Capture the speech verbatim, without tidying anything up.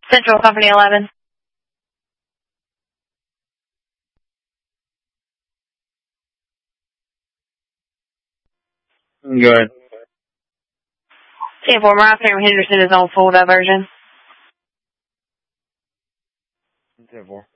Central Company eleven. Go ahead. ten four, Mariah Henderson is on full diversion. ten four.